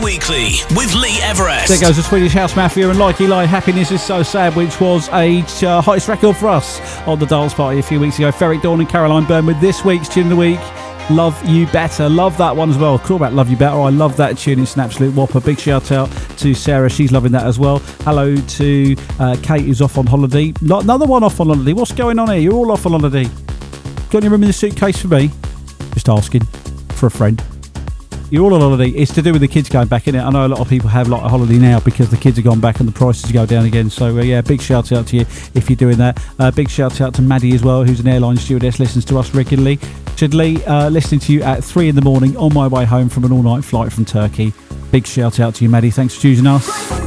Weekly with Lee Everest. There goes the Swedish House Mafia and Like Eli, Happiness is So Sad, which was a hottest record for us on the dance party a few weeks ago. Ferric Dawn and Caroline Byrne with this week's Tune of the Week, Love You Better. Love that one as well. Cool about Love You Better. I love that tune. It's an absolute whopper. Big shout out to Sarah. She's loving that as well. Hello to Kate, who's off on holiday. Another one off on holiday. What's going on here? You're all off on holiday. Got any room in the suitcase for me? Just asking for a friend. You're all on holiday. It's to do with the kids going back in it. I know a lot of people have like a holiday now because the kids have gone back and the prices go down again. So yeah, big shout out to you if you're doing that. Big shout out to Maddie as well, who's an airline stewardess, listens to us regularly. Chidley, listening to you at 3 a.m. on my way home from an all-night flight from Turkey. Big shout out to you, Maddie. Thanks for choosing us.